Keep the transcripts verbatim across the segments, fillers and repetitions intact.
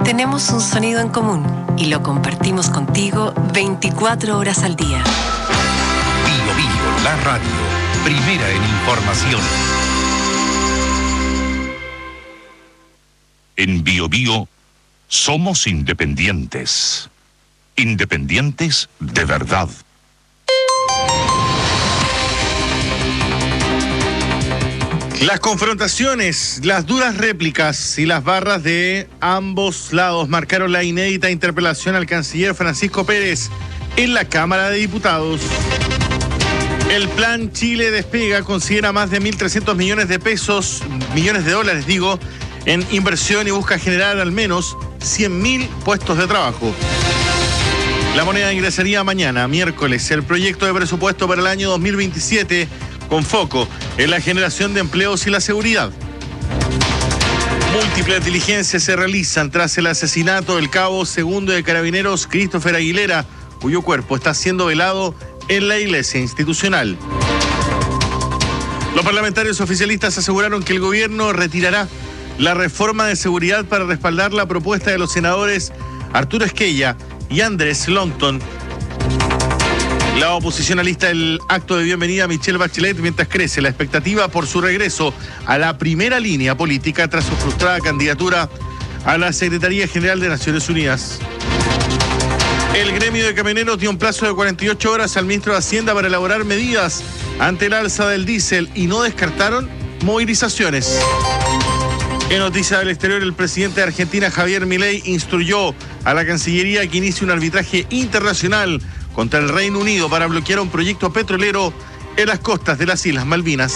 Tenemos un sonido en común y lo compartimos contigo veinticuatro horas al día. Bio Bio, la radio, primera en información. En Bio Bio somos independientes. Independientes de verdad. Las confrontaciones, las duras réplicas y las barras de ambos lados marcaron la inédita interpelación al canciller Francisco Pérez en la Cámara de Diputados. El Plan Chile Despega considera más de mil trescientos millones de pesos, millones de dólares, digo, en inversión y busca generar al menos cien mil puestos de trabajo. La moneda ingresaría mañana, miércoles, el proyecto de presupuesto para el año dos mil veintisiete con foco en la generación de empleos y la seguridad. Múltiples diligencias se realizan tras el asesinato del cabo segundo de Carabineros Christopher Aguilera, cuyo cuerpo está siendo velado en la iglesia institucional. Los parlamentarios oficialistas aseguraron que el gobierno retirará la reforma de seguridad para respaldar la propuesta de los senadores Arturo Esquella y Andrés Longton. La oposición alista el acto de bienvenida a Michelle Bachelet mientras crece la expectativa por su regreso a la primera línea política tras su frustrada candidatura a la Secretaría General de Naciones Unidas. El gremio de camioneros dio un plazo de cuarenta y ocho horas al ministro de Hacienda para elaborar medidas ante el alza del diésel y no descartaron movilizaciones. En noticias del exterior, el presidente de Argentina, Javier Milei, instruyó a la Cancillería que inicie un arbitraje internacional contra el Reino Unido para bloquear un proyecto petrolero en las costas de las Islas Malvinas.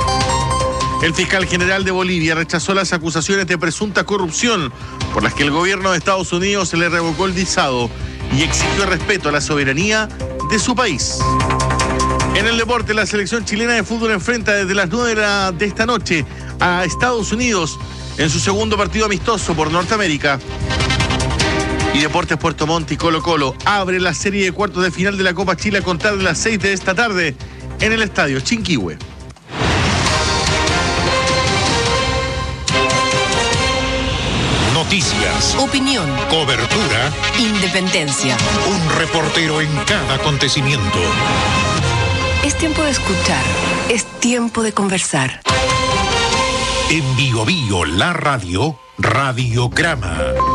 El fiscal general de Bolivia rechazó las acusaciones de presunta corrupción por las que el gobierno de Estados Unidos se le revocó el visado y exigió respeto a la soberanía de su país. En el deporte, la selección chilena de fútbol enfrenta desde las nueve de, la, de esta noche a Estados Unidos en su segundo partido amistoso por Norteamérica. Y Deportes Puerto Montt y Colo Colo abre la serie de cuartos de final de la Copa Chile a contar de las seis de esta tarde en el estadio Chinquihue. Noticias, Opinión, cobertura, independencia. un reportero en cada acontecimiento. Es tiempo de escuchar, es tiempo de conversar. En Bio Bio, la radio, Radiograma.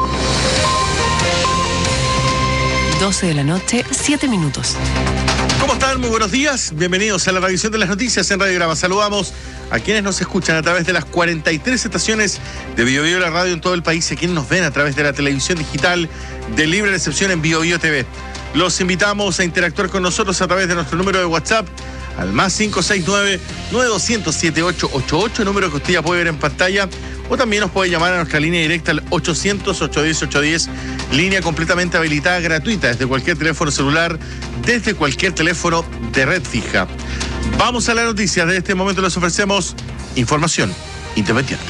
doce de la noche, siete minutos. ¿Cómo están? Muy buenos días. Bienvenidos a la revisión de las noticias en Radiograma. Saludamos a quienes nos escuchan a través de las cuarenta y tres estaciones de Bio Bio la radio en todo el país y a quienes nos ven a través de la televisión digital de libre recepción en Bio Bio T V. Los invitamos a interactuar con nosotros a través de nuestro número de WhatsApp al más cinco seis nueve, nueve dos cero cero, siete ocho ocho ocho, número que usted ya puede ver en pantalla, o también nos puede llamar a nuestra línea directa al ochocientos, ochocientos diez, ochocientos diez, línea completamente habilitada, gratuita, desde cualquier teléfono celular, desde cualquier teléfono de red fija. Vamos a las noticias. De este momento les ofrecemos información independiente.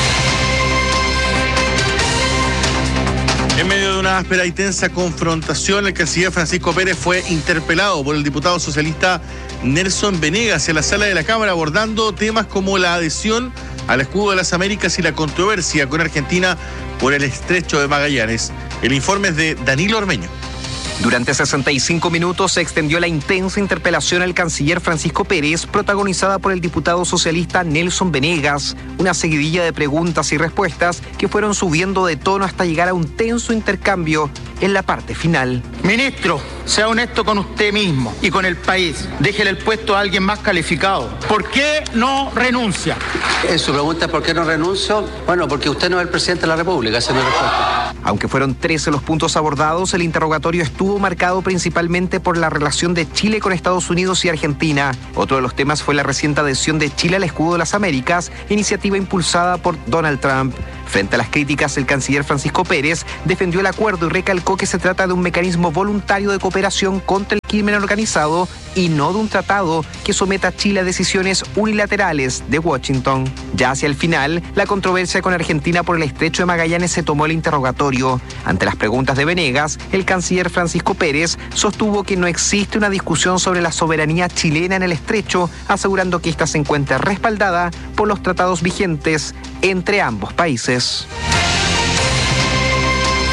En medio de una áspera y tensa confrontación, el canciller Francisco Pérez fue interpelado por el diputado socialista Nelson Venegas en la sala de la Cámara, abordando temas como la adhesión al escudo de las Américas y la controversia con Argentina por el estrecho de Magallanes. El informe es de Danilo Ormeño. Durante sesenta y cinco minutos se extendió la intensa interpelación al canciller Francisco Pérez, protagonizada por el diputado socialista Nelson Venegas, una seguidilla de preguntas y respuestas que fueron subiendo de tono hasta llegar a un tenso intercambio en la parte final. Ministro, sea honesto con usted mismo y con el país. Déjele el puesto a alguien más calificado. ¿Por qué no renuncia? Eh, su pregunta es ¿por qué no renuncio? Bueno, porque usted no es el presidente de la República, esa es mi respuesta. Aunque fueron trece los puntos abordados, el interrogatorio estuvo marcado principalmente por la relación de Chile con Estados Unidos y Argentina. Otro de los temas fue la reciente adhesión de Chile al escudo de las Américas, iniciativa impulsada por Donald Trump. Frente a las críticas, el canciller Francisco Pérez defendió el acuerdo y recalcó que se trata de un mecanismo voluntario de cooperación contra el crimen organizado y no de un tratado que someta a Chile a decisiones unilaterales de Washington. Ya hacia el final, la controversia con Argentina por el estrecho de Magallanes se tomó el interrogatorio. Ante las preguntas de Venegas, el canciller Francisco Pérez sostuvo que no existe una discusión sobre la soberanía chilena en el estrecho, asegurando que ésta se encuentra respaldada por los tratados vigentes entre ambos países.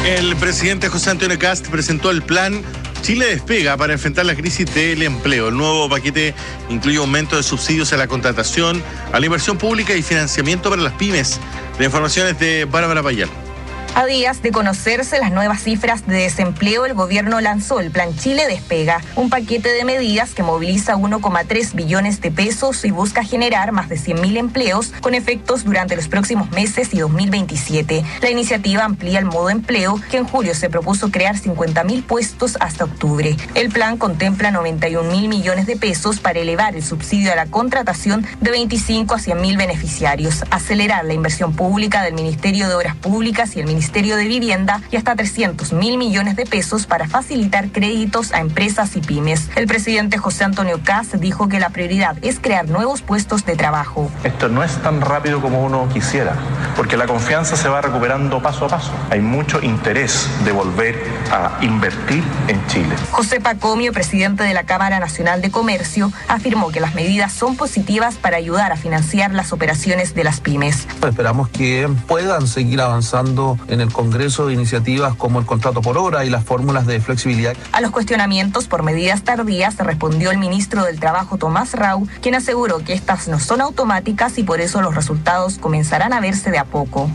El presidente José Antonio Kast presentó el plan Chile Despega para enfrentar la crisis del empleo. El nuevo paquete incluye aumento de subsidios a la contratación, a la inversión pública y financiamiento para las pymes. La información es de Bárbara Payán. A días de conocerse las nuevas cifras de desempleo, el gobierno lanzó el Plan Chile Despega, un paquete de medidas que moviliza uno coma tres billones de pesos y busca generar más de cien mil empleos con efectos durante los próximos meses y dos mil veintisiete. La iniciativa amplía el modo empleo, que en julio se propuso crear cincuenta mil puestos hasta octubre. El plan contempla noventa y un mil millones de pesos para elevar el subsidio a la contratación de veinticinco a cien mil beneficiarios, acelerar la inversión pública del Ministerio de Obras Públicas y el Ministerio Ministerio de Vivienda y hasta trescientos mil millones de pesos para facilitar créditos a empresas y pymes. El presidente José Antonio Kast dijo que la prioridad es crear nuevos puestos de trabajo. Esto no es tan rápido como uno quisiera, porque la confianza se va recuperando paso a paso. Hay mucho interés de volver a invertir en Chile. José Pacomio, presidente de la Cámara Nacional de Comercio, afirmó que las medidas son positivas para ayudar a financiar las operaciones de las pymes. Esperamos que puedan seguir avanzando en el Congreso de iniciativas como el contrato por hora y las fórmulas de flexibilidad. A los cuestionamientos por medidas tardías respondió el ministro del Trabajo, Tomás Rau, quien aseguró que estas no son automáticas y por eso los resultados comenzarán a verse de a poco.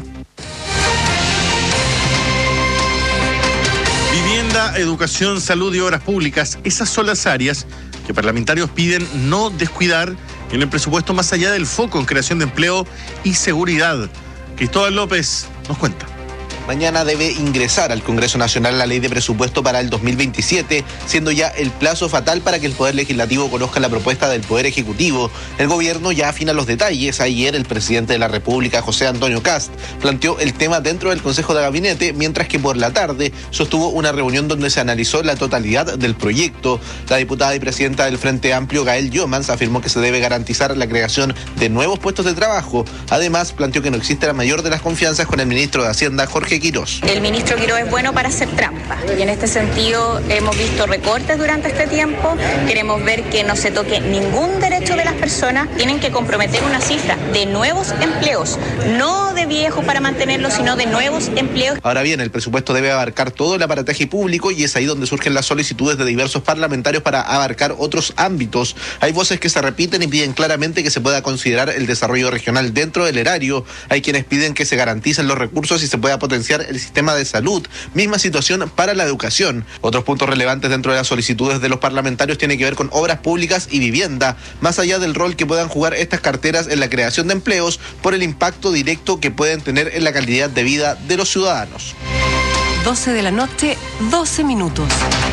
Vivienda, educación, salud y obras públicas, esas son las áreas que parlamentarios piden no descuidar en el presupuesto más allá del foco en creación de empleo y seguridad. Cristóbal López nos cuenta. Mañana debe ingresar al Congreso Nacional la ley de presupuesto para el dos mil veintisiete, siendo ya el plazo fatal para que el Poder Legislativo conozca la propuesta del Poder Ejecutivo. El gobierno ya afina los detalles. Ayer el presidente de la República, José Antonio Kast, planteó el tema dentro del Consejo de Gabinete, mientras que por la tarde sostuvo una reunión donde se analizó la totalidad del proyecto. La diputada y presidenta del Frente Amplio, Gael Jomans, afirmó que se debe garantizar la creación de nuevos puestos de trabajo. Además, planteó que no existe la mayor de las confianzas con el ministro de Hacienda, Jorge Quirós. El ministro Quirós es bueno para hacer trampa y en este sentido hemos visto recortes durante este tiempo. Queremos ver que no se toque ningún derecho de las personas. Tienen que comprometer una cifra de nuevos empleos, no de viejos para mantenerlos, sino de nuevos empleos. Ahora bien, el presupuesto debe abarcar todo el aparataje público y es ahí donde surgen las solicitudes de diversos parlamentarios para abarcar otros ámbitos. Hay voces que se repiten y piden claramente que se pueda considerar el desarrollo regional dentro del erario. Hay quienes piden que se garanticen los recursos y se pueda potenciar el sistema de salud. Misma situación para la educación. Otros puntos relevantes dentro de las solicitudes de los parlamentarios tienen que ver con obras públicas y vivienda, más allá del rol que puedan jugar estas carteras en la creación de empleos por el impacto directo que pueden tener en la calidad de vida de los ciudadanos. doce de la noche, doce minutos.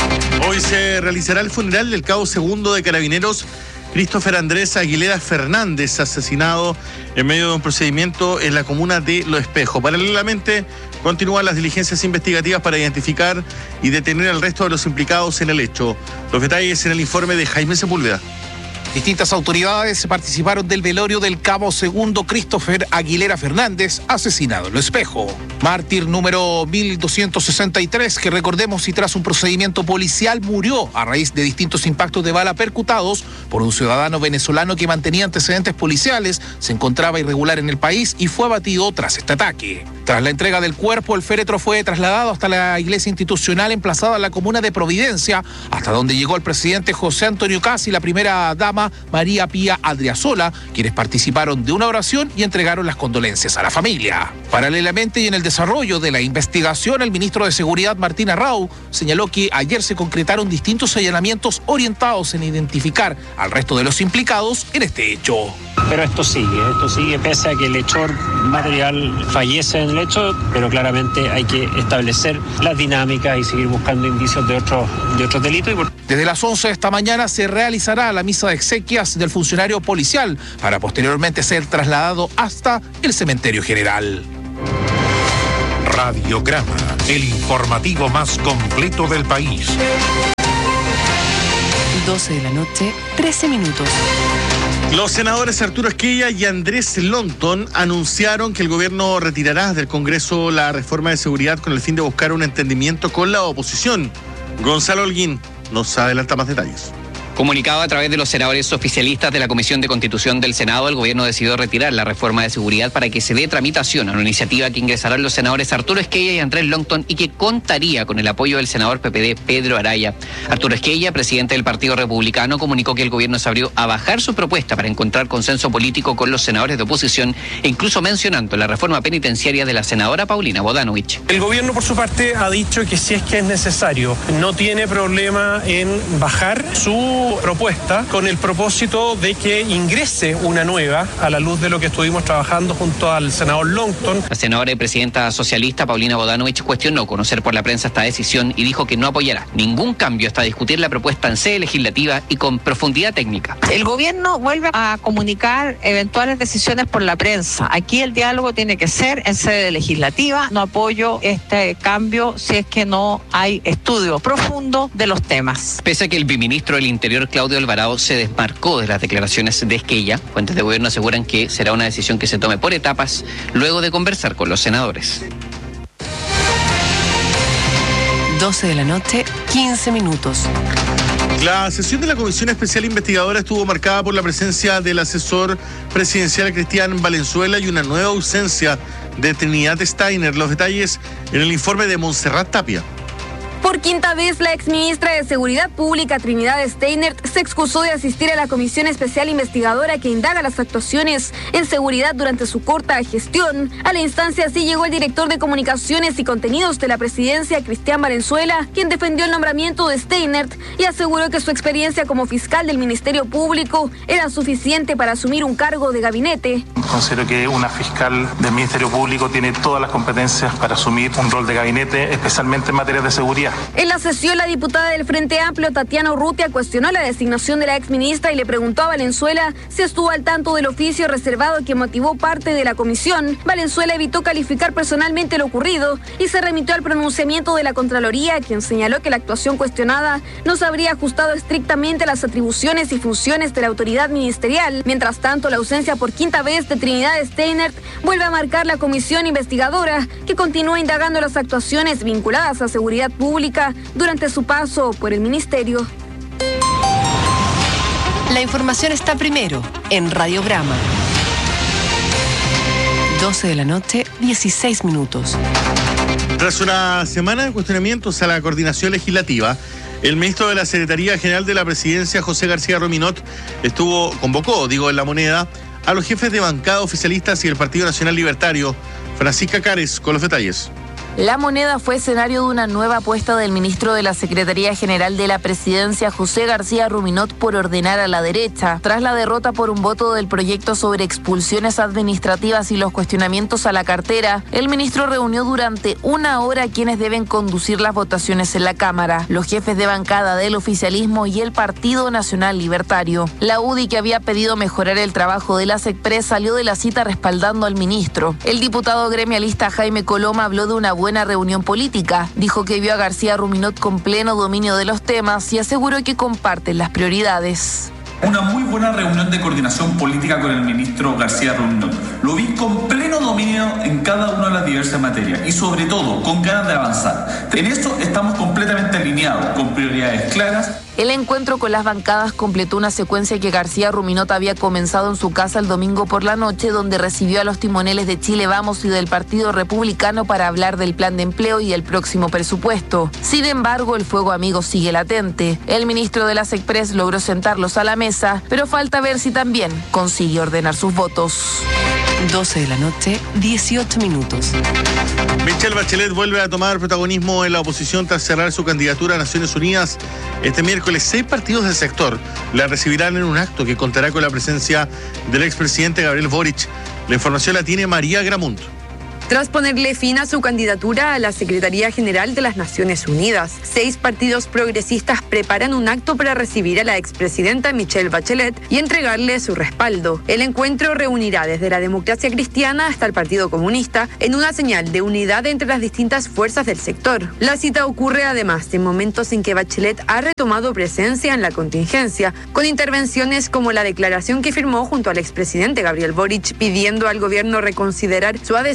Hoy se realizará el funeral del cabo segundo de Carabineros, Christopher Andrés Aguilera Fernández, asesinado en medio de un procedimiento en la comuna de Lo Espejo. Paralelamente, continúan las diligencias investigativas para identificar y detener al resto de los implicados en el hecho. Los detalles en el informe de Jaime Sepúlveda. Distintas autoridades participaron del velorio del cabo segundo Christopher Aguilera Fernández, asesinado en Lo Espejo. Mártir número mil doscientos sesenta y tres, que recordemos y tras un procedimiento policial murió a raíz de distintos impactos de bala percutados por un ciudadano venezolano que mantenía antecedentes policiales, se encontraba irregular en el país y fue abatido tras este ataque. Tras la entrega del cuerpo, el féretro fue trasladado hasta la iglesia institucional emplazada en la comuna de Providencia, hasta donde llegó el presidente José Antonio Kast y la primera dama María Pía Adriasola, quienes participaron de una oración y entregaron las condolencias a la familia. Paralelamente y en el desarrollo de la investigación, el ministro de Seguridad, Martín Arrau, señaló que ayer se concretaron distintos allanamientos orientados en identificar al resto de los implicados en este hecho. Pero esto sigue, esto sigue pese a que el hechor material fallece en el hecho, pero claramente hay que establecer las dinámicas y seguir buscando indicios de otros de otros delitos. Desde las once de esta mañana se realizará la misa de exequias del funcionario policial para posteriormente ser trasladado hasta el cementerio general. Radiograma, el informativo más completo del país. doce de la noche, trece minutos. Los senadores Arturo Esquella y Andrés Lonton anunciaron que el gobierno retirará del Congreso la reforma de seguridad con el fin de buscar un entendimiento con la oposición. Gonzalo Holguín nos adelanta más detalles. Comunicado a través de los senadores oficialistas de la Comisión de Constitución del Senado, el gobierno decidió retirar la reforma de seguridad para que se dé tramitación a una iniciativa que ingresarán los senadores Arturo Esquella y Andrés Longton y que contaría con el apoyo del senador P P D Pedro Araya. Arturo Esquella, presidente del Partido Republicano, comunicó que el gobierno se abrió a bajar su propuesta para encontrar consenso político con los senadores de oposición e incluso mencionando la reforma penitenciaria de la senadora Paulina Bodanovich. El gobierno, por su parte, ha dicho que si es que es necesario, no tiene problema en bajar su propuesta con el propósito de que ingrese una nueva a la luz de lo que estuvimos trabajando junto al senador Longton. La senadora y presidenta socialista Paulina Bodanovich cuestionó conocer por la prensa esta decisión y dijo que no apoyará ningún cambio hasta discutir la propuesta en sede legislativa y con profundidad técnica. El gobierno vuelve a comunicar eventuales decisiones por la prensa. Aquí el diálogo tiene que ser en sede legislativa. No apoyo este cambio si es que no hay estudio profundo de los temas. Pese a que el viceministro del Interior, Claudio Alvarado, se desmarcó de las declaraciones de Esquella, fuentes de gobierno aseguran que será una decisión que se tome por etapas luego de conversar con los senadores. doce de la noche, quince minutos. La sesión de la Comisión Especial Investigadora estuvo marcada por la presencia del asesor presidencial Cristian Valenzuela y una nueva ausencia de Trinidad Steiner. Los detalles en el informe de Montserrat Tapia. Por quinta vez, la exministra de Seguridad Pública, Trinidad Steiner, se excusó de asistir a la Comisión Especial Investigadora que indaga las actuaciones en seguridad durante su corta gestión. A la instancia sí llegó el director de Comunicaciones y Contenidos de la Presidencia, Cristian Valenzuela, quien defendió el nombramiento de Steiner y aseguró que su experiencia como fiscal del Ministerio Público era suficiente para asumir un cargo de gabinete. Considero que una fiscal del Ministerio Público tiene todas las competencias para asumir un rol de gabinete, especialmente en materia de seguridad. En la sesión, la diputada del Frente Amplio, Tatiana Urrutia, cuestionó la designación de la exministra y le preguntó a Valenzuela si estuvo al tanto del oficio reservado que motivó parte de la comisión. Valenzuela evitó calificar personalmente lo ocurrido y se remitió al pronunciamiento de la Contraloría, quien señaló que la actuación cuestionada no se habría ajustado estrictamente a las atribuciones y funciones de la autoridad ministerial. Mientras tanto, la ausencia por quinta vez de Trinidad Steiner vuelve a marcar la comisión investigadora, que continúa indagando las actuaciones vinculadas a seguridad pública durante su paso por el ministerio. La información está primero en Radiograma. doce de la noche, dieciséis minutos. Tras una semana de cuestionamientos a la coordinación legislativa, el ministro de la Secretaría General de la Presidencia, José García Rominot, estuvo, convocó, digo, en La Moneda, a los jefes de bancada oficialistas y el Partido Nacional Libertario. Francisca Cares con los detalles. La Moneda fue escenario de una nueva apuesta del ministro de la Secretaría General de la Presidencia, José García Rominot, por ordenar a la derecha. Tras la derrota por un voto del proyecto sobre expulsiones administrativas y los cuestionamientos a la cartera, el ministro reunió durante una hora a quienes deben conducir las votaciones en la Cámara, los jefes de bancada del oficialismo y el Partido Nacional Libertario. La U D I, que había pedido mejorar el trabajo de la SECPRES, salió de la cita respaldando al ministro. El diputado gremialista Jaime Coloma habló de una buena reunión política. Dijo que vio a García Rominot con pleno dominio de los temas y aseguró que comparten las prioridades. Una muy buena reunión de coordinación política con el ministro García Rominot. Lo vi con pleno dominio en cada una de las diversas materias y sobre todo con ganas de avanzar. En esto estamos completamente alineados, con prioridades claras. El encuentro con las bancadas completó una secuencia que García Rominot había comenzado en su casa el domingo por la noche, donde recibió a los timoneles de Chile Vamos y del Partido Republicano para hablar del plan de empleo y el próximo presupuesto. Sin embargo, el fuego amigo sigue latente. El ministro de la SECPRES logró sentarlos a la mesa, pero falta ver si también consigue ordenar sus votos. doce de la noche, dieciocho minutos. Michelle Bachelet vuelve a tomar protagonismo en la oposición tras cerrar su candidatura a Naciones Unidas. Este miércoles, seis partidos del sector la recibirán en un acto que contará con la presencia del expresidente Gabriel Boric. La información la tiene María Gramunt. Tras ponerle fin a su candidatura a la Secretaría General de las Naciones Unidas, seis partidos progresistas preparan un acto para recibir a la expresidenta Michelle Bachelet y entregarle su respaldo. El encuentro reunirá desde la Democracia Cristiana hasta el Partido Comunista en una señal de unidad entre las distintas fuerzas del sector. La cita ocurre además en momentos en que Bachelet ha retomado presencia en la contingencia, con intervenciones como la declaración que firmó junto al expresidente Gabriel Boric pidiendo al gobierno reconsiderar su adhesión al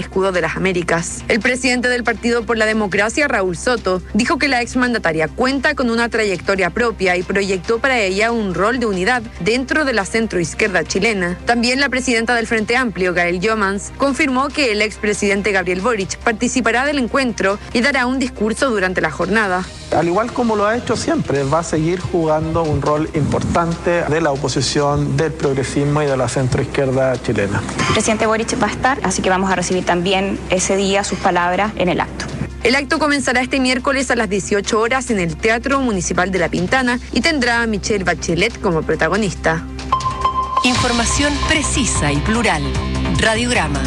escudo de las Américas. El presidente del Partido por la Democracia, Raúl Soto, dijo que la exmandataria cuenta con una trayectoria propia y proyectó para ella un rol de unidad dentro de la centroizquierda chilena. También la presidenta del Frente Amplio, Gael Jomans, confirmó que el expresidente Gabriel Boric participará del encuentro y dará un discurso durante la jornada. Al igual como lo ha hecho siempre, va a seguir jugando un rol importante de la oposición, del progresismo y de la centroizquierda chilena. El presidente Boric va a estar, así que vamos a recibir también ese día sus palabras en el acto. El acto comenzará este miércoles a las dieciocho horas en el Teatro Municipal de La Pintana y tendrá a Michelle Bachelet como protagonista. Información precisa y plural. Radiograma.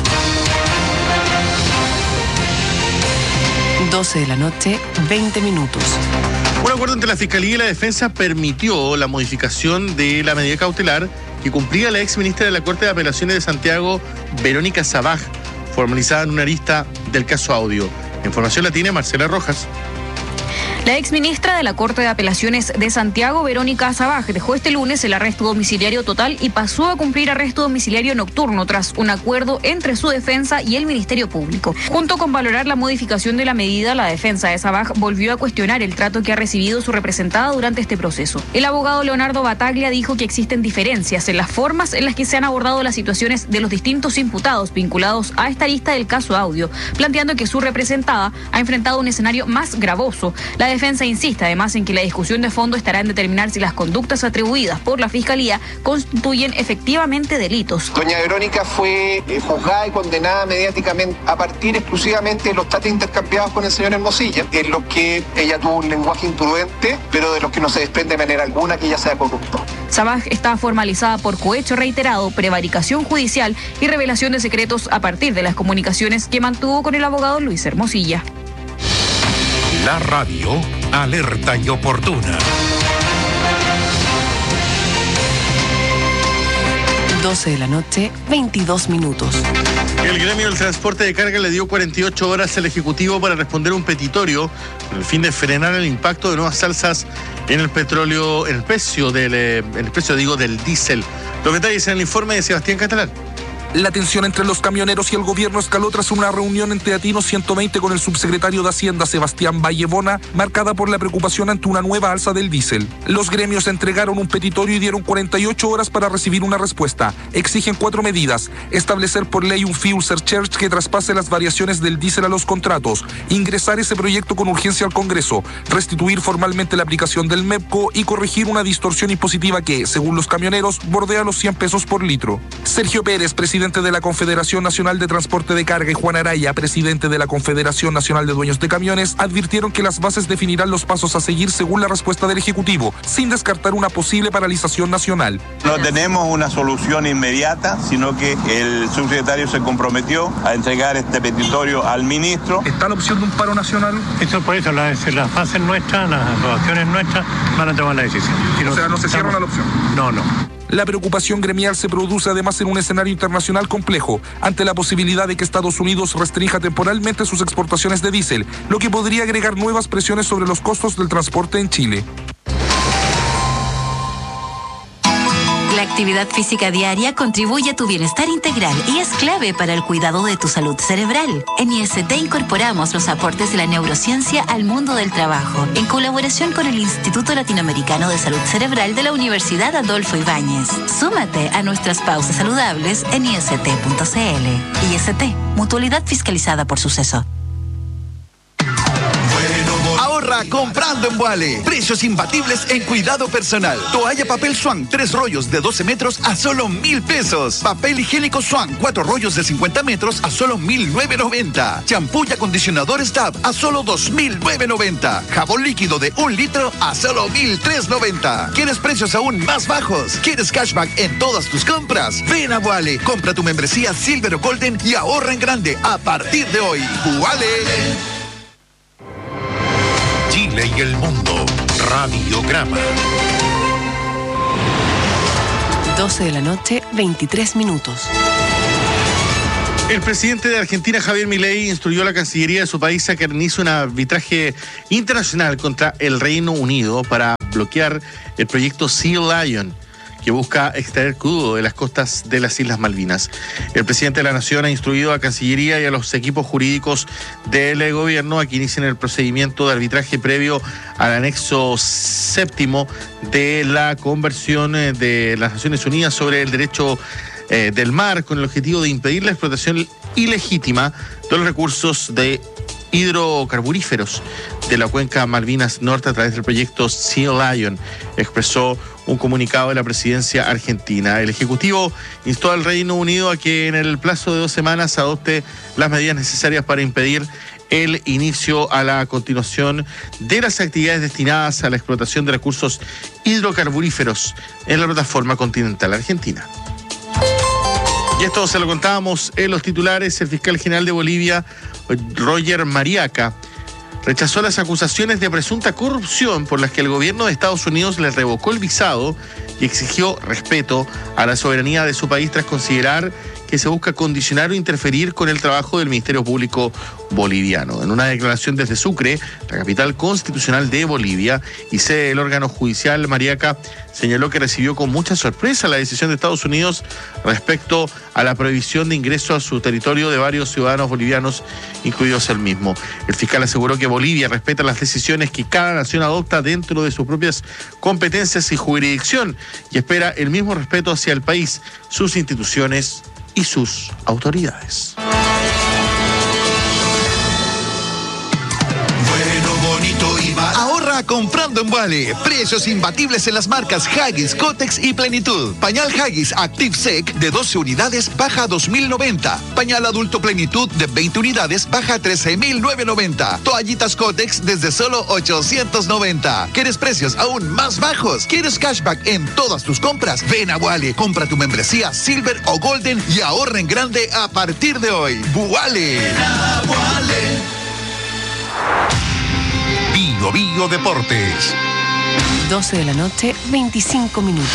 doce de la noche, veinte minutos. Un acuerdo entre la Fiscalía y la Defensa permitió la modificación de la medida cautelar que cumplía la ex ministra de la Corte de Apelaciones de Santiago, Verónica Sabaj, formalizada en una arista del caso Audio. La información la tiene Marcela Rojas. La exministra de la Corte de Apelaciones de Santiago, Verónica Sabaj, dejó este lunes el arresto domiciliario total y pasó a cumplir arresto domiciliario nocturno tras un acuerdo entre su defensa y el Ministerio Público. Junto con valorar la modificación de la medida, la defensa de Sabaj volvió a cuestionar el trato que ha recibido su representada durante este proceso. El abogado Leonardo Bataglia dijo que existen diferencias en las formas en las que se han abordado las situaciones de los distintos imputados vinculados a esta lista del caso Audio, planteando que su representada ha enfrentado un escenario más gravoso. La defensa insiste además en que la discusión de fondo estará en determinar si las conductas atribuidas por la Fiscalía constituyen efectivamente delitos. Doña Verónica fue eh, juzgada y condenada mediáticamente a partir exclusivamente de los tratos intercambiados con el señor Hermosilla, en los que ella tuvo un lenguaje imprudente, pero de los que no se desprende de manera alguna que ella sea corrupta. Sabaj está formalizada por cohecho reiterado, prevaricación judicial y revelación de secretos a partir de las comunicaciones que mantuvo con el abogado Luis Hermosilla. La radio, alerta y oportuna. doce de la noche, veintidós minutos. El gremio del transporte de carga le dio cuarenta y ocho horas al Ejecutivo para responder un petitorio con el fin de frenar el impacto de nuevas alzas en el petróleo, en el precio del, en el precio digo, del diésel. Los detalles en el informe de Sebastián Catalán. La tensión entre los camioneros y el gobierno escaló tras una reunión en Teatinos ciento veinte con el subsecretario de Hacienda, Sebastián Vallebona, marcada por la preocupación ante una nueva alza del diésel. Los gremios entregaron un petitorio y dieron cuarenta y ocho horas para recibir una respuesta. Exigen cuatro medidas: establecer por ley un fuel surcharge que traspase las variaciones del diésel a los contratos, ingresar ese proyecto con urgencia al Congreso, restituir formalmente la aplicación del MEPCO y corregir una distorsión impositiva que, según los camioneros, bordea los cien pesos por litro. Sergio Pérez, presidente de la Confederación Nacional de Transporte de Carga, y Juan Araya, presidente de la Confederación Nacional de Dueños de Camiones, advirtieron que las bases definirán los pasos a seguir según la respuesta del Ejecutivo, sin descartar una posible paralización nacional. No tenemos una solución inmediata, sino que el subsecretario se comprometió a entregar este petitorio al ministro. ¿Está la opción de un paro nacional? Eso por eso, las, las fases nuestras, las acciones nuestras, van a tomar la decisión. Si o sea, no se cierra la opción. No, no. La preocupación gremial se produce además en un escenario internacional complejo, ante la posibilidad de que Estados Unidos restrinja temporalmente sus exportaciones de diésel, lo que podría agregar nuevas presiones sobre los costos del transporte en Chile. La actividad física diaria contribuye a tu bienestar integral y es clave para el cuidado de tu salud cerebral. En I S T incorporamos los aportes de la neurociencia al mundo del trabajo, en colaboración con el Instituto Latinoamericano de Salud Cerebral de la Universidad Adolfo Ibáñez. Súmate a nuestras pausas saludables en I S T punto C L. I S T, mutualidad fiscalizada por Suceso. Ahorra comprando en Vuale. Precios imbatibles en cuidado personal. Toalla papel Swan, tres rollos de doce metros a solo mil pesos. Papel higiénico Swan, cuatro rollos de cincuenta metros a solo mil novecientos noventa. Champú y acondicionador Stab a solo dos mil novecientos noventa. Jabón líquido de un litro a solo mil trescientos noventa. ¿Quieres precios aún más bajos? ¿Quieres cashback en todas tus compras? Ven a Vuale, compra tu membresía Silver o Golden y ahorra en grande a partir de hoy. Vuale. Chile y el mundo. Radiograma. doce de la noche, veintitrés minutos. El presidente de Argentina, Javier Milei, instruyó a la Cancillería de su país a que realice un arbitraje internacional contra el Reino Unido para bloquear el proyecto Sea Lion, que busca extraer crudo de las costas de las Islas Malvinas. El presidente de la Nación ha instruido a Cancillería y a los equipos jurídicos del gobierno a que inicien el procedimiento de arbitraje previo al anexo séptimo de la Convención de las Naciones Unidas sobre el derecho eh, del mar, con el objetivo de impedir la explotación ilegítima de los recursos de hidrocarburíferos de la cuenca Malvinas Norte a través del proyecto Sea Lion, expresó un comunicado de la presidencia argentina. El Ejecutivo instó al Reino Unido a que en el plazo de dos semanas adopte las medidas necesarias para impedir el inicio a la continuación de las actividades destinadas a la explotación de recursos hidrocarburíferos en la plataforma continental argentina. Y esto se lo contábamos en los titulares. El fiscal general de Bolivia, Roger Mariaca, rechazó las acusaciones de presunta corrupción por las que el gobierno de Estados Unidos le revocó el visado y exigió respeto a la soberanía de su país tras considerar que se busca condicionar o interferir con el trabajo del Ministerio Público boliviano. En una declaración desde Sucre, la capital constitucional de Bolivia y sede del órgano judicial, Mariaca señaló que recibió con mucha sorpresa la decisión de Estados Unidos respecto a la prohibición de ingreso a su territorio de varios ciudadanos bolivianos, incluidos él mismo. El fiscal aseguró que Bolivia respeta las decisiones que cada nación adopta dentro de sus propias competencias y jurisdicción y espera el mismo respeto hacia el país, sus instituciones y sus autoridades. Ahorra comprando en Wally. Precios imbatibles en las marcas Huggies, Kotex y Plenitud. Pañal Huggies Active Sec de doce unidades baja a dos mil noventa. Pañal adulto Plenitud de veinte unidades baja a trece mil novecientos noventa. Toallitas Kotex desde solo ochocientos noventa. ¿Quieres precios aún más bajos? ¿Quieres cashback en todas tus compras? Ven a Wally, compra tu membresía Silver o Golden y ahorra en grande a partir de hoy. Wally. Bio Bio Deportes. doce de la noche, veinticinco minutos.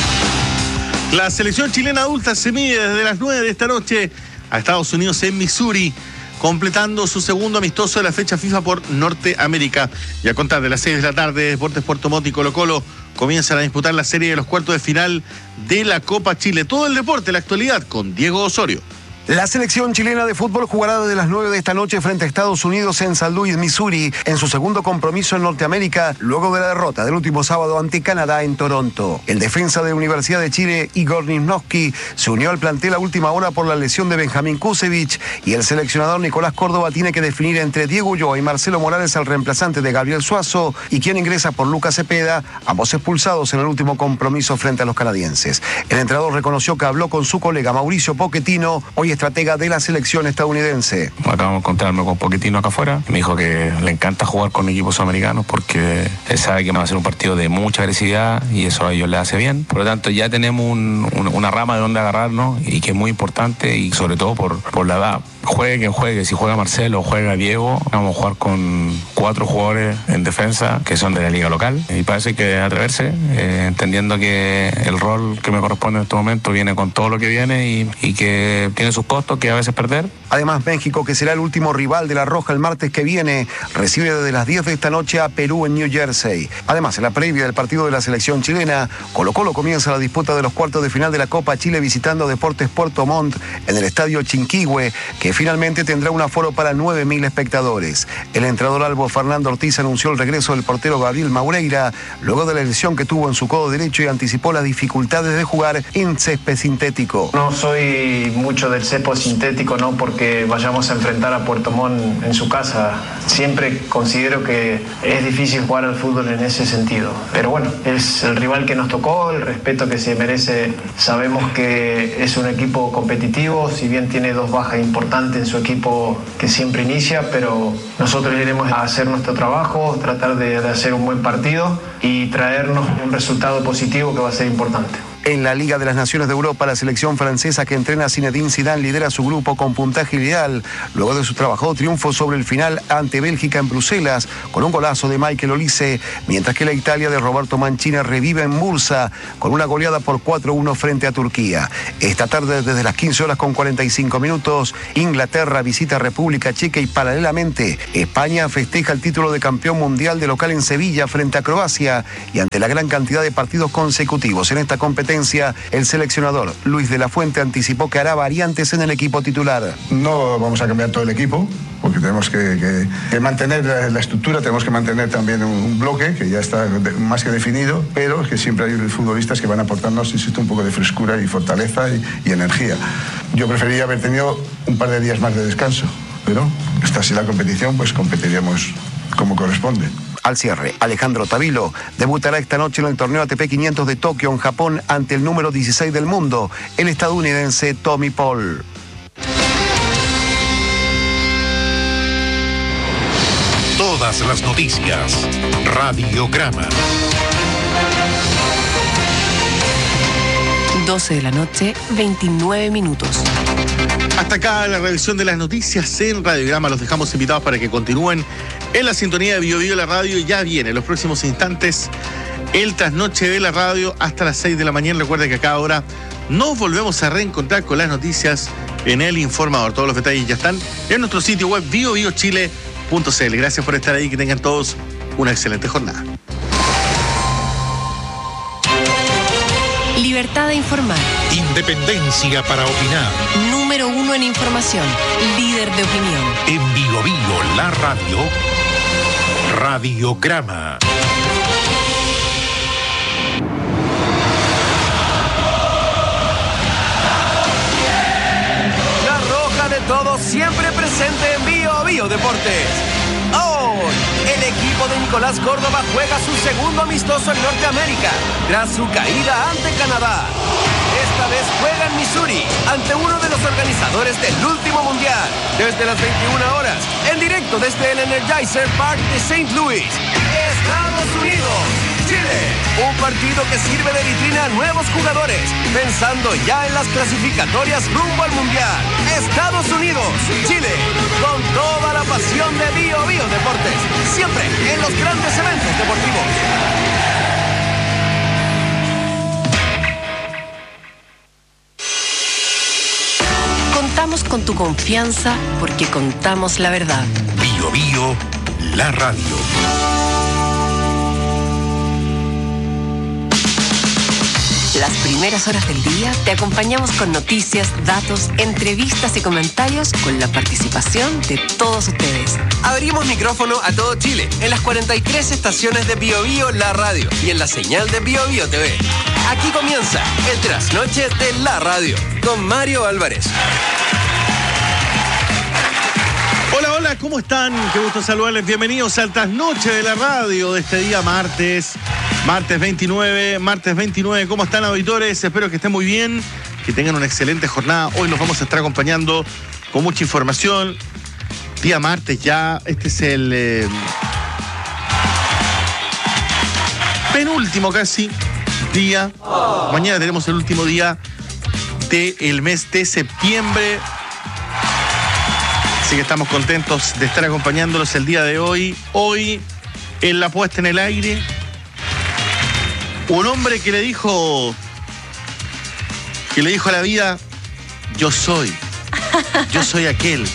La selección chilena adulta se mide desde las nueve de esta noche a Estados Unidos en Missouri, completando su segundo amistoso de la fecha FIFA por Norteamérica. Y a contar de las seis de la tarde, Deportes Puerto Montt y Colo Colo comienzan a disputar la serie de los cuartos de final de la Copa Chile. Todo el deporte, la actualidad, con Diego Osorio. La selección chilena de fútbol jugará desde las nueve de esta noche frente a Estados Unidos en Saint Louis, Missouri, en su segundo compromiso en Norteamérica, luego de la derrota del último sábado ante Canadá en Toronto. El defensa de Universidad de Chile, Igor Nichnowski, se unió al plantel a última hora por la lesión de Benjamín Kusevich y el seleccionador Nicolás Córdoba tiene que definir entre Diego Ulloa y Marcelo Morales, el reemplazante de Gabriel Suazo, y quien ingresa por Lucas Cepeda, ambos expulsados en el último compromiso frente a los canadienses. El entrenador reconoció que habló con su colega Mauricio Pochettino, hoy estratega de la selección estadounidense. Acabamos de encontrarme con Pochettino acá afuera. Me dijo que le encanta jugar con equipos americanos porque él sabe que va a ser un partido de mucha agresividad y eso a ellos le hace bien. Por lo tanto, ya tenemos un, un, una rama de donde agarrarnos y que es muy importante y sobre todo por, por la edad. Juegue quien juegue, si juega Marcelo o juega Diego, vamos a jugar con cuatro jugadores en defensa que son de la liga local y parece que atreverse, eh, entendiendo que el rol que me corresponde en este momento viene con todo lo que viene y, y que tiene sus costos que a veces perder. Además, México, que será el último rival de la Roja el martes que viene, recibe desde las diez de esta noche a Perú en New Jersey. Además, en la previa del partido de la selección chilena, Colo Colo comienza la disputa de los cuartos de final de la Copa Chile visitando Deportes Puerto Montt en el estadio Chinquihue, que finalmente tendrá un aforo para nueve mil espectadores. El entrenador albo Fernando Ortiz anunció el regreso del portero Gabriel Maureira luego de la lesión que tuvo en su codo derecho y anticipó las dificultades de jugar en césped sintético. No soy mucho del césped sintético, no porque vayamos a enfrentar a Puerto Montt en su casa. Siempre considero que es difícil jugar al fútbol en ese sentido. Pero bueno, es el rival que nos tocó, el respeto que se merece. Sabemos que es un equipo competitivo, si bien tiene dos bajas importantes en su equipo que siempre inicia, pero nosotros iremos a hacer nuestro trabajo, tratar de, de hacer un buen partido y traernos un resultado positivo que va a ser importante. En la Liga de las Naciones de Europa, la selección francesa que entrena a Zinedine Zidane lidera su grupo con puntaje ideal, luego de su trabajado triunfo sobre el final ante Bélgica en Bruselas, con un golazo de Michael Olise, mientras que la Italia de Roberto Mancini revive en Bursa, con una goleada por cuatro a uno frente a Turquía. Esta tarde, desde las quince horas con cuarenta y cinco minutos, Inglaterra visita República Checa y paralelamente, España festeja el título de campeón mundial de local en Sevilla frente a Croacia y ante la gran cantidad de partidos consecutivos en esta competencia competencia, el seleccionador Luis de la Fuente anticipó que hará variantes en el equipo titular. No vamos a cambiar todo el equipo, porque tenemos que, que, que mantener la, la estructura, tenemos que mantener también un, un bloque que ya está de, más que definido, pero que siempre hay futbolistas que van a aportarnos, insisto, un poco de frescura y fortaleza y, y energía. Yo preferiría haber tenido un par de días más de descanso, pero esta así la competición, pues competiríamos como corresponde. Al cierre, Alejandro Tavilo debutará esta noche en el torneo A T P quinientos de Tokio, en Japón, ante el número dieciséis del mundo, el estadounidense Tommy Paul. Todas las noticias. Radiograma. doce de la noche, veintinueve minutos. Hasta acá la revisión de las noticias en Radiograma. Los dejamos invitados para que continúen en la sintonía de Bio Bio La Radio. Ya viene en los próximos instantes el trasnoche de la radio hasta las seis de la mañana. Recuerden que a cada hora nos volvemos a reencontrar con las noticias en El Informador. Todos los detalles ya están en nuestro sitio web bio bio chile punto c l. Gracias por estar ahí. Que tengan todos una excelente jornada. Libertad de informar. Independencia para opinar. Número uno en información. Líder de opinión. En Bio Bio La Radio. Radiograma. La roja de todos, siempre presente en Bio Bio Deportes. Hoy, el equipo de Nicolás Córdoba juega su segundo amistoso en Norteamérica, tras su caída ante Canadá. Esta vez juega en Missouri, ante uno de los organizadores del último mundial, desde las veintiuna horas, en directo desde el Energizer Park de Saint Louis, Estados Unidos, Chile. Un partido que sirve de vitrina a nuevos jugadores, pensando ya en las clasificatorias rumbo al mundial. Estados Unidos, Chile, con toda la pasión de Bio Bio Deportes, siempre en los grandes eventos deportivos. Contamos con tu confianza porque contamos la verdad. Bio Bio La Radio. Las primeras horas del día te acompañamos con noticias, datos, entrevistas y comentarios con la participación de todos ustedes. Abrimos micrófono a todo Chile en las cuarenta y tres estaciones de Bio Bio La Radio y en la señal de Bio Bio T V. Aquí comienza el trasnoche de La Radio con Mario Álvarez. Hola, hola, ¿cómo están? Qué gusto saludarles. Bienvenidos al trasnoche de la radio de este día martes. Martes veintinueve, martes veintinueve. ¿Cómo están, auditores? Espero que estén muy bien, que tengan una excelente jornada. Hoy los vamos a estar acompañando con mucha información. Día martes ya, este es el eh, penúltimo casi día. Mañana tenemos el último día del mes de septiembre. Así que estamos contentos de estar acompañándolos el día de hoy. Hoy, en la puesta en el aire, un hombre que le dijo, que le dijo a la vida, yo soy, yo soy aquel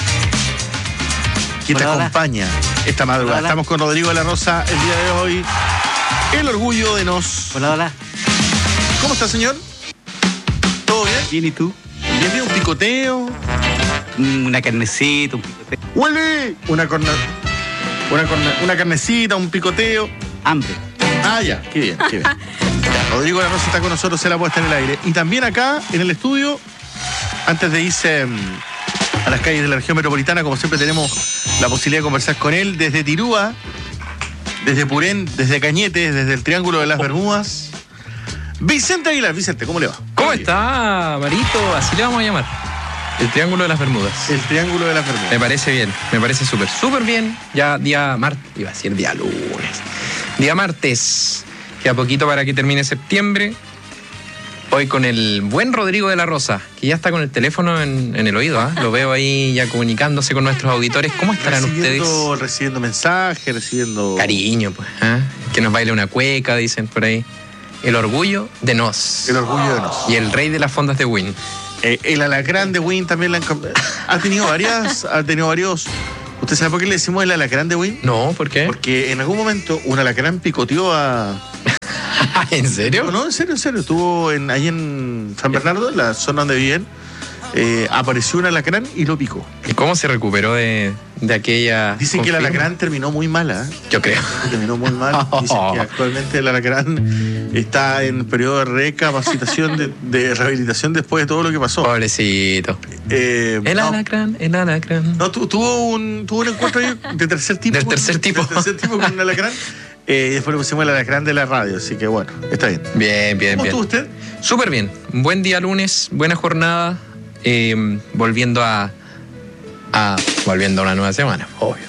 que te hola, acompaña esta madrugada. Hola. Estamos con Rodrigo de la Rosa el día de hoy. El orgullo de nos. Hola, hola. ¿Cómo está, señor? ¿Todo bien? Bien, ¿y tú? Bien, bien, un picoteo. Una carnecita, un picoteo. ¡Huele! Una, corna, una, corna, una carnecita, un picoteo. Hambre. Ah, ya, qué bien, qué bien. Ya, Rodrigo de la Rosa está con nosotros en la puesta en el aire. Y también acá, en el estudio, antes de irse um, a las calles de la región metropolitana, como siempre tenemos la posibilidad de conversar con él desde Tirúa, desde Purén, desde Cañete, desde el Triángulo de las Bermudas. Vicente Aguilar. Vicente, ¿cómo le va? ¿Cómo está, Marito? Así le vamos a llamar. El Triángulo de las Bermudas. El Triángulo de las Bermudas. Me parece bien, me parece súper, súper bien. Ya día martes, iba a decir día lunes. Día martes, queda poquito para que termine septiembre. Hoy con el buen Rodrigo de la Rosa, que ya está con el teléfono en, en el oído, ¿eh? Lo veo ahí ya comunicándose con nuestros auditores. ¿Cómo estarán recibiendo, ustedes? Recibiendo mensajes, recibiendo... Cariño, pues. ¿eh? Que nos baile una cueca, dicen por ahí. El orgullo de nos. El orgullo de nos. Y el rey de las fondas de Win. Eh, el alacrán de Win también la han... ha tenido varias, ha tenido varios... ¿Usted sabe por qué le decimos el alacrán de Win? No, ¿por qué? Porque en algún momento un alacrán picoteó a, ¿En serio? No, no, en serio, en serio. Estuvo en, ahí en San Bernardo, la zona donde viven. Eh, apareció un alacrán y lo picó. ¿Y cómo se recuperó de, de aquella? Dicen que el alacrán terminó muy mala. ¿eh? Yo creo. Terminó muy mal. Dicen que actualmente el alacrán está en periodo de recapacitación, de, de rehabilitación después de todo lo que pasó. Pobrecito. Eh, el no, alacrán, el alacrán. No, tu, tuvo, un, tuvo un encuentro ahí de tercer tipo. Del tercer tipo. Del tercer tipo con un alacrán. Eh, y después le pusimos el alacrán de la radio, así que bueno, está bien. Bien, bien, ¿Cómo bien. estuvo usted? Súper bien. Buen día lunes, buena jornada. Eh, volviendo a, a volviendo a una nueva semana, obvio.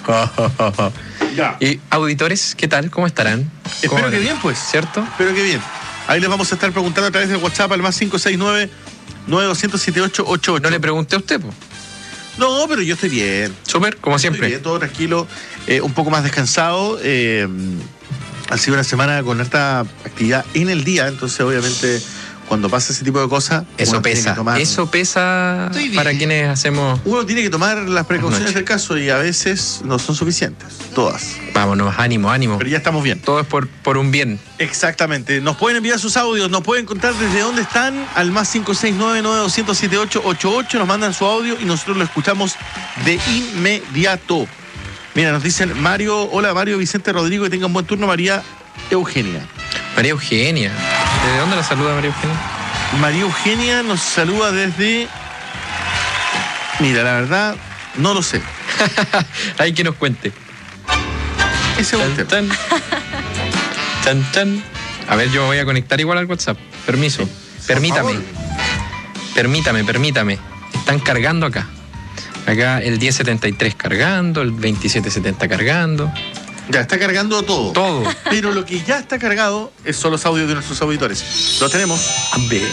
Ya. Y auditores, ¿qué tal? ¿Cómo estarán? ¿Cómo Espero que bien, pues. ¿Cierto? Espero que bien. Ahí les vamos a estar preguntando a través del WhatsApp al más cinco seis nueve, nueve dos cero siete ocho ocho ocho. No le pregunté a usted, po. No, pero yo estoy bien. Súper, como siempre. Estoy bien, todo tranquilo, eh, un poco más descansado. Eh, ha sido una semana con harta actividad en el día, entonces obviamente cuando pasa ese tipo de cosas... Eso pesa, tomar, eso pesa para quienes hacemos... Uno tiene que tomar las precauciones del caso y a veces no son suficientes, todas. Vámonos, ánimo, ánimo. Pero ya estamos bien. Todo es por, por un bien. Exactamente. Nos pueden enviar sus audios, nos pueden contar desde dónde están al más cinco seis nueve, nueve dos cero siete ocho ocho ocho, nos mandan su audio y nosotros lo escuchamos de inmediato. Mira, nos dicen Mario, hola Mario, Vicente, Rodrigo, que tengan buen turno, María Eugenia. María Eugenia. ¿Desde dónde la saluda María Eugenia? María Eugenia nos saluda desde... Mira, la verdad, no lo sé. Hay que nos cuente. Ese es un tema. Tan, tan. A ver, yo me voy a conectar igual al WhatsApp. Permiso. Sí. Permítame. Permítame, permítame. Están cargando acá. Acá el diez setenta y tres cargando, el veintisiete setenta cargando. Ya está cargando todo. Todo. Pero lo que ya está cargado son los audios de nuestros auditores. Lo tenemos. A ver.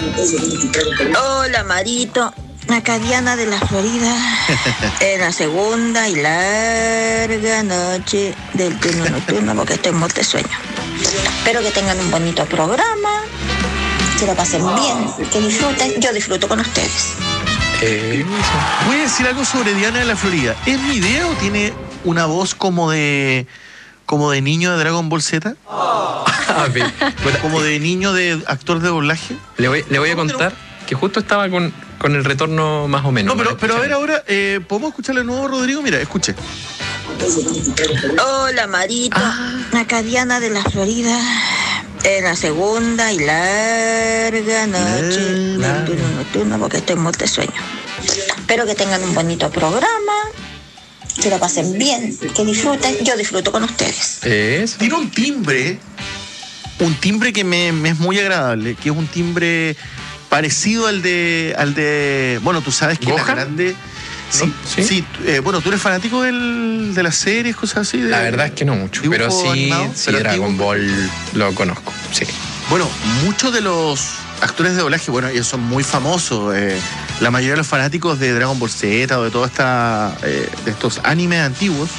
Hola, Marito. Acá Diana de la Florida. En la segunda y larga noche del turno nocturno porque estoy muerta de sueño. Espero que tengan un bonito programa. Que lo pasen bien. Que disfruten. Yo disfruto con ustedes. Eh, voy a decir algo sobre Diana de la Florida. ¿Es mi idea o tiene una voz como de como de niño de Dragon Ball Z? Oh. Como de niño de actor de doblaje. Le voy, le voy a contar que justo estaba con, con el retorno más o menos. No, pero, pero a ver ahora, eh, ¿podemos escucharle de nuevo, Rodrigo? Mira, escuche. Hola, Marito. Ah. Acá Diana de la Florida. En la segunda y larga noche del turno nocturno porque estoy muerta de sueño. Espero que tengan un bonito programa, que lo pasen bien, que disfruten. Yo disfruto con ustedes. ¿Es? Tiene un timbre, un timbre que me, me es muy agradable, que es un timbre parecido al de, al de, bueno, tú sabes que la grande... Sí, sí, sí eh, bueno, ¿tú eres fanático del, de las series, cosas así? De, la verdad es que no mucho, pero sí, animado, sí pero Dragon dibujo, Ball lo conozco, sí. Bueno, muchos de los actores de doblaje, bueno, ellos son muy famosos. Eh, la mayoría de los fanáticos de Dragon Ball Z o de toda esta, eh, de estos animes antiguos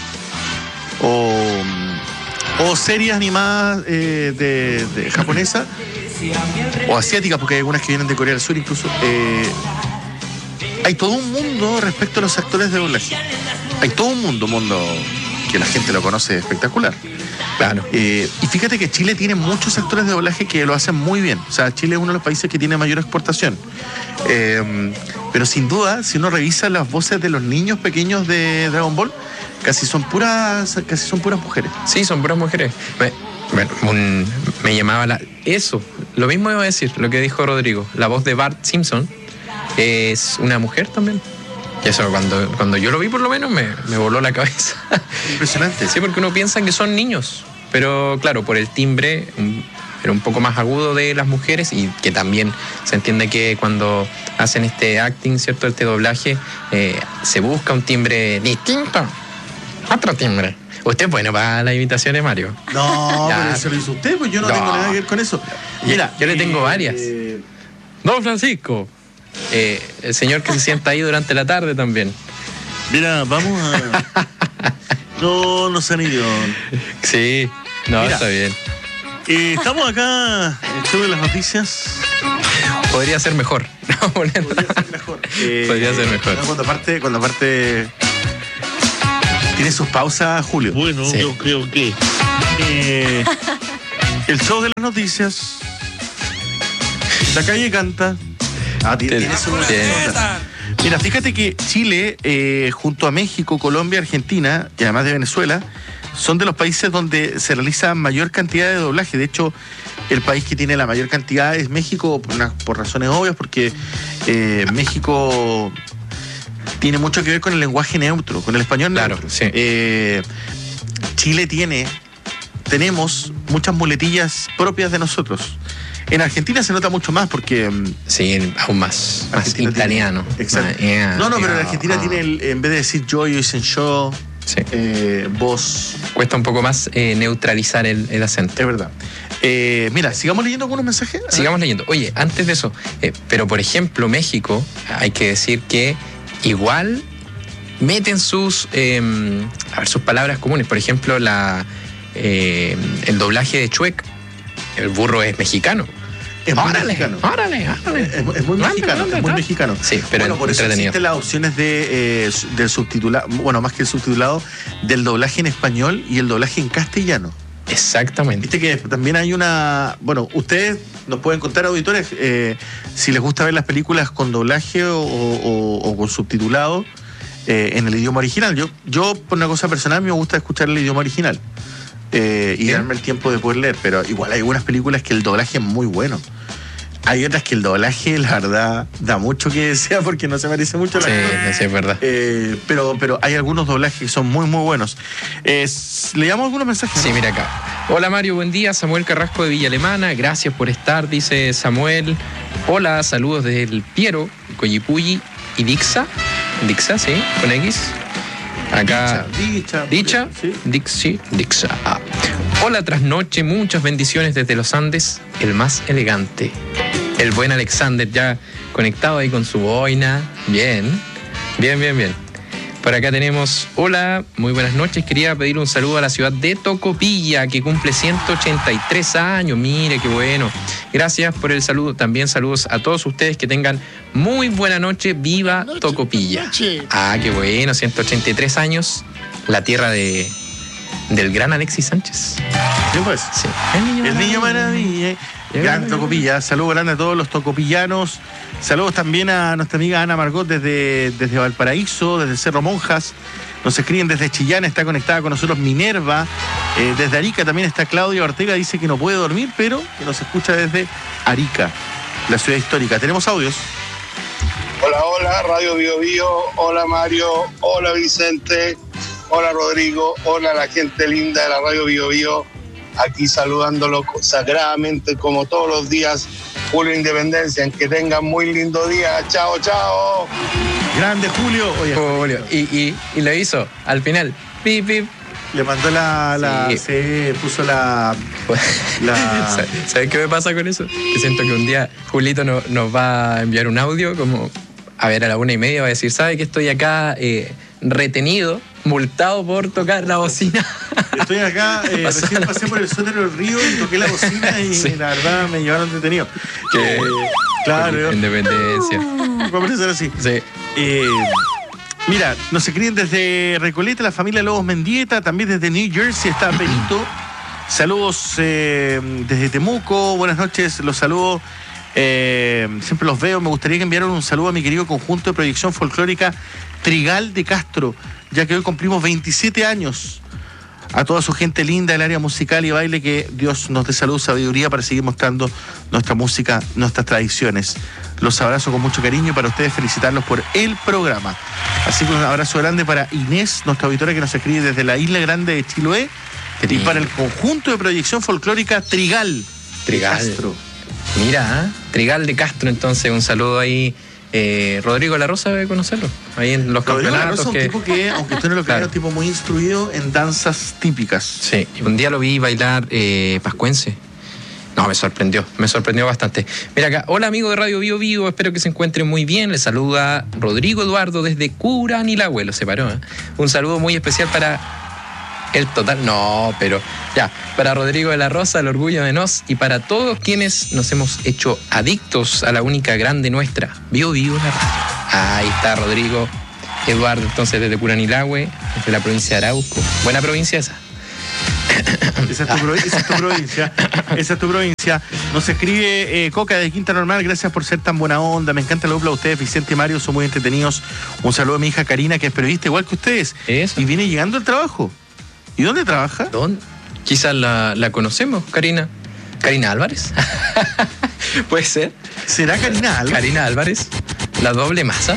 o, o series animadas eh, de, de japonesa o asiáticas, porque hay algunas que vienen de Corea del Sur incluso. Eh, Hay todo un mundo respecto a los actores de doblaje. Hay todo un mundo, mundo que la gente lo conoce espectacular. Claro. Eh, y fíjate que Chile tiene muchos actores de doblaje que lo hacen muy bien. O sea, Chile es uno de los países que tiene mayor exportación. Eh, pero sin duda, si uno revisa las voces de los niños pequeños de Dragon Ball, casi son puras, casi son puras mujeres. Sí, son puras mujeres. Me, bueno, un, me llamaba la... Eso, lo mismo iba a decir, lo que dijo Rodrigo. La voz de Bart Simpson es una mujer también. Y eso cuando, cuando yo lo vi por lo menos me, me voló la cabeza. Impresionante. Sí, porque uno piensa que son niños, pero claro, por el timbre un, era un poco más agudo de las mujeres y que también se entiende que cuando hacen este acting, ¿cierto? Este doblaje, eh, se busca un timbre distinto. Otro timbre. Usted es bueno para las imitaciones, Mario. No, ya. Pero eso lo hizo usted, pues yo no, no. tengo nada que ver con eso. Mira, yo, yo le tengo eh, varias. Eh... Don Francisco. Eh, el señor que se sienta ahí durante la tarde también. Mira, vamos a... No, no sean idiotas. Sí, no, mira, está bien. Eh, estamos acá en el show de las noticias. Podría ser mejor. No, Podría ser mejor. Eh, Podría ser mejor. Cuando aparte, cuando aparte tiene sus pausas, Julio. Bueno, sí. Yo creo que... Eh, El show de las noticias. La calle canta. Ah, tiene su... Mira, fíjate que Chile, eh, junto a México, Colombia, Argentina y además de Venezuela, son de los países donde se realiza mayor cantidad de doblaje. De hecho, el país que tiene la mayor cantidad es México, por, una, por razones obvias, porque eh, México tiene mucho que ver con el lenguaje neutro, con el español neutro. Claro, sí. Eh, Chile tiene, tenemos muchas muletillas propias de nosotros. En Argentina se nota mucho más porque... Sí, aún más. Más italiano. Tiene, exacto. Yeah, no, no, yeah, pero en Argentina ah. tiene, el, en vez de decir yo, ellos dicen yo, sí. eh, vos. Cuesta un poco más eh, neutralizar el, el acento. Es verdad. Eh, mira, sigamos leyendo algunos mensajes. Sigamos leyendo. Oye, antes de eso, eh, pero por ejemplo, México, hay que decir que igual meten sus, eh, a ver, sus palabras comunes. Por ejemplo, la, eh, el doblaje de Shrek. El burro es mexicano. Es muy órale, mexicano. Órale, órale. Es, es muy mexicano, es muy mexicano. Sí, pero bueno, por eso existen las opciones de, eh, del subtitulado, bueno, más que el subtitulado, del doblaje en español y el doblaje en castellano. Exactamente. Viste que también hay una... Bueno, ustedes nos pueden contar, auditores, eh, si les gusta ver las películas con doblaje o, o, o con subtitulado eh, en el idioma original. Yo, yo, por una cosa personal, me gusta escuchar el idioma original. Eh, y ¿sí? darme el tiempo de poder leer, pero igual hay algunas películas que el doblaje es muy bueno. Hay otras que el doblaje, la verdad, da mucho que desear porque no se parece mucho a la sí, cosa. Sí, es verdad. Eh, pero, pero hay algunos doblajes que son muy, muy buenos. Eh, ¿Leamos algunos mensajes? Sí, mira acá. Hola Mario, buen día. Samuel Carrasco de Villa Alemana. Gracias por estar, dice Samuel. Hola, saludos desde el Piero, Coyipulli y Dixa. Dixa, sí, con X. Acá. Dicha. Dicha. Sí. Dixi. Dixa. Ah. Hola, trasnoche. Muchas bendiciones desde los Andes. El más elegante. El buen Alexander ya conectado ahí con su boina. Bien. Bien, bien, bien. Por acá tenemos. Hola, muy buenas noches. Quería pedir un saludo a la ciudad de Tocopilla, que cumple ciento ochenta y tres años. Mire, qué bueno. Gracias por el saludo. También saludos a todos ustedes. Que tengan muy buena noche. Viva noche, Tocopilla. Noche. Ah, qué bueno. ciento ochenta y tres años. La tierra de del gran Alexis Sánchez. ¿Quién pues? Sí. El niño, el niño maravilla. Gran Tocopilla. Saludos grandes a todos los tocopillanos. Saludos también a nuestra amiga Ana Margot desde, desde Valparaíso, desde Cerro Monjas. Nos escriben desde Chillán, está conectada con nosotros Minerva. Eh, desde Arica también está Claudia Ortega, dice que no puede dormir, pero que nos escucha desde Arica, la ciudad histórica. ¿Tenemos audios? Hola, hola, Radio Bio Bio. Hola, Mario. Hola, Vicente. Hola, Rodrigo. Hola, la gente linda de la Radio Bio Bio. Aquí saludándolo sagradamente como todos los días. Julio Independencia, en que tengan muy lindo día. Chao, chao. Grande Julio. Oye, Julio. Y, y, y lo hizo al final. Pip, pip. Le mandó la... la sí. Se puso la... la... ¿Sabes qué me pasa con eso? Que siento que un día Julito no, nos va a enviar un audio como... A ver, a la una y media va a decir, ¿sabe que estoy acá eh, retenido, multado por tocar la bocina? Estoy acá, eh, recién pasé por el sótano del río y toqué la bocina y sí. La verdad me llevaron detenido. Que, eh, claro. Independencia. Va a parecer así. Sí. Eh, mira, nos escriben desde Recoleta, la familia Lobos Mendieta, también desde New Jersey está Benito. Saludos eh, desde Temuco, buenas noches, los saludo. Eh, siempre los veo. Me gustaría que enviaran un saludo a mi querido conjunto de proyección folclórica Trigal de Castro, ya que hoy cumplimos veintisiete años. A toda su gente linda del área musical y baile, que Dios nos dé salud, sabiduría para seguir mostrando nuestra música, nuestras tradiciones. Los abrazo con mucho cariño y para ustedes felicitarlos por el programa. Así que un abrazo grande para Inés, nuestra auditora que nos escribe desde la Isla Grande de Chiloé, y para el conjunto de proyección folclórica Trigal, Trigal. de Castro. Mira, ¿eh? Trigal de Castro, entonces un saludo ahí. Eh, Rodrigo La Rosa debe conocerlo. Ahí en los Rodrigo campeonatos. La Rosa es un que... tipo que, aunque usted no lo crea, claro. Es un tipo muy instruido en danzas típicas. Sí, un día lo vi bailar eh, pascuense. No, me sorprendió, me sorprendió bastante. Mira acá, hola amigo de Radio Bio Bio, espero que se encuentren muy bien. Les saluda Rodrigo Eduardo desde Curanilahue, lo separó. ¿eh? Un saludo muy especial para el total, no, pero ya, para Rodrigo de la Rosa, el orgullo de nos, y para todos quienes nos hemos hecho adictos a la única grande nuestra, Bio Bio la radio. Ahí está Rodrigo Eduardo, entonces desde Curanilahue, desde la provincia de Arauco. Buena provincia esa. Esa es tu, pro- esa es tu provincia. Esa es tu provincia. Nos escribe eh, Coca de Quinta Normal. Gracias por ser tan buena onda. Me encanta la dupla de ustedes, Vicente y Mario. Son muy entretenidos. Un saludo a mi hija Karina, que es periodista igual que ustedes. Eso. Y viene llegando al trabajo. ¿Y dónde trabaja? ¿Dónde? Quizás la, la conocemos, Karina. ¿Karina Álvarez? ¿Puede ser? ¿Será Karina Álvarez? Karina Álvarez. ¿La doble masa?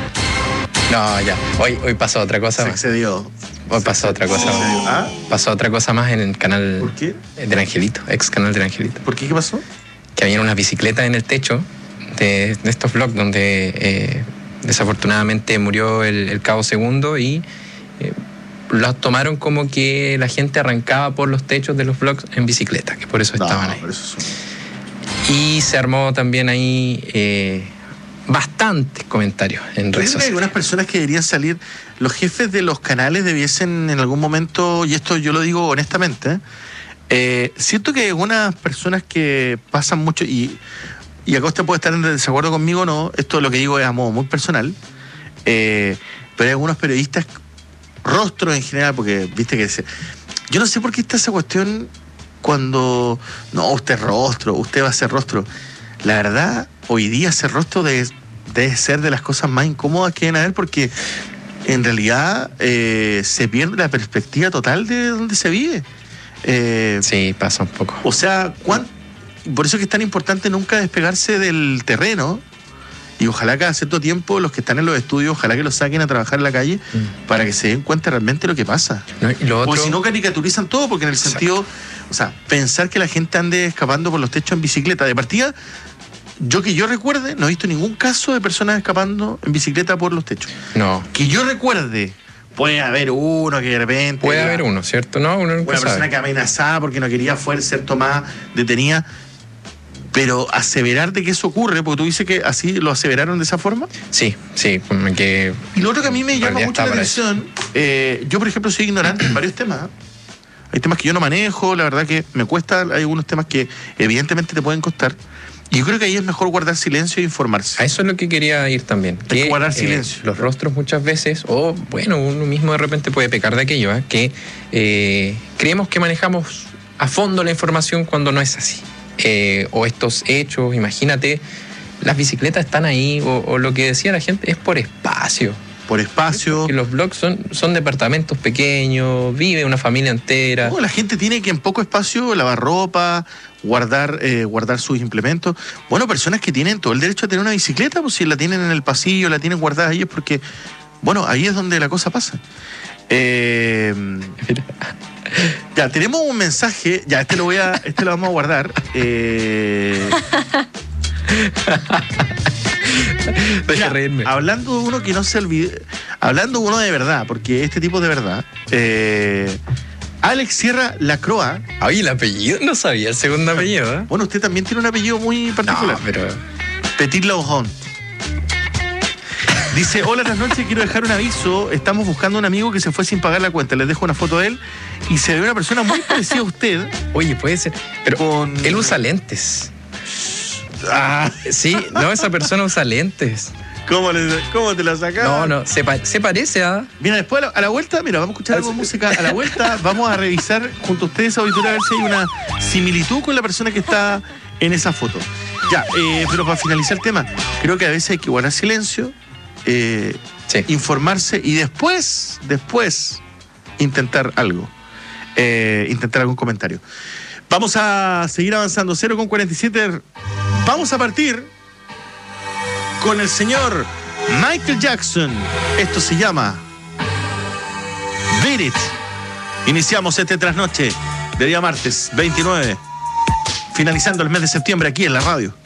No, ya. Hoy, hoy pasó otra cosa Se más. excedió. Hoy pasó otra cosa más. ¿Ah? Pasó otra cosa más en el canal ¿Por qué? del Angelito, ex canal del Angelito. ¿Por qué? ¿Qué pasó? Que había unas bicicletas en el techo de, de estos blogs donde eh, desafortunadamente murió el, el cabo segundo y eh, las tomaron como que la gente arrancaba por los techos de los blogs en bicicleta, que por eso No, estaban ahí. por eso son- Y se armó también ahí eh, bastantes comentarios en redes Yo creo que hay sociales. algunas personas que deberían salir, los jefes de los canales debiesen en algún momento, y esto yo lo digo honestamente, eh, siento que hay algunas personas que pasan mucho, y, y acá usted puede estar en desacuerdo conmigo o no, esto lo que digo es a modo muy personal, eh, pero hay algunos periodistas, rostros en general, porque viste que se, yo no sé por qué está esa cuestión cuando, no, usted es rostro, usted va a ser rostro. La verdad, hoy día ser rostro debe, debe ser de las cosas más incómodas que deben haber, porque en realidad eh, se pierde la perspectiva total de donde se vive. Eh, sí, pasa un poco. O sea, ¿cuán, por eso es que es tan importante nunca despegarse del terreno, y ojalá cada cierto tiempo los que están en los estudios, ojalá que los saquen a trabajar en la calle mm. para que se den cuenta realmente de lo que pasa. No, y lo otro... Porque si no caricaturizan todo, porque en el Exacto. sentido, o sea, pensar que la gente ande escapando por los techos en bicicleta, de partida, yo que yo recuerde, no he visto ningún caso de personas escapando en bicicleta por los techos. No. Que yo recuerde, puede haber uno que de repente... Puede haber uno, ¿cierto? No, uno nunca Una sabe. persona que amenazaba porque no quería fuera ser tomada, detenida. Pero aseverar de que eso ocurre, porque tú dices que así lo aseveraron de esa forma. Sí, sí, como que... Y lo otro que a mí me en llama realidad mucho la está para atención, eh, yo por ejemplo soy ignorante en varios temas. Hay temas que yo no manejo, la verdad que me cuesta, hay algunos temas que evidentemente te pueden costar. Y yo creo que ahí es mejor guardar silencio e informarse. A eso es lo que quería ir también. Hay que guardar silencio. Eh, los rostros muchas veces, o bueno, uno mismo de repente puede pecar de aquello, ¿eh? que eh, creemos que manejamos a fondo la información cuando no es así. Eh, o estos hechos, imagínate, las bicicletas están ahí, o, o lo que decía la gente es por espacio. Por espacio. Porque los blogs son, son departamentos pequeños, vive una familia entera. No, la gente tiene que en poco espacio lavar ropa, guardar, eh, guardar sus implementos. Bueno, personas que tienen todo el derecho a tener una bicicleta, pues si la tienen en el pasillo, la tienen guardada ahí, es porque, bueno, ahí es donde la cosa pasa. Eh, ya, tenemos un mensaje, ya, este lo voy a, este lo vamos a guardar. Eh, Deja reírme. Hablando de uno que no se olvide, hablando de uno de verdad, porque este tipo de verdad, eh, Alex Sierra Lacroix. Ay, el apellido, no sabía el segundo apellido, ¿eh? Bueno, usted también tiene un apellido muy particular. No, pero... Petit Laurent. Dice, hola, buenas noches, quiero dejar un aviso. Estamos buscando a un amigo que se fue sin pagar la cuenta. Les dejo una foto de él y se ve una persona muy parecida a usted. Oye, puede ser. Pero con... él usa lentes. Ah. Sí, no, esa persona usa lentes. ¿Cómo, le, cómo te la sacaron? No, no, se, pa se parece a... Mira, después a la, a la vuelta, mira, vamos a escuchar algo de música. A la vuelta vamos a revisar junto a ustedes, auditoría, a ver si hay una similitud con la persona que está en esa foto. Ya, eh, pero para finalizar el tema, creo que a veces hay que guardar silencio, eh, sí. informarse y después, después, intentar algo. Eh, intentar algún comentario. Vamos a seguir avanzando. cero con cuarenta y siete. Vamos a partir con el señor Michael Jackson. Esto se llama Beat It. Iniciamos este trasnoche de día martes veintinueve, finalizando el mes de septiembre aquí en la radio.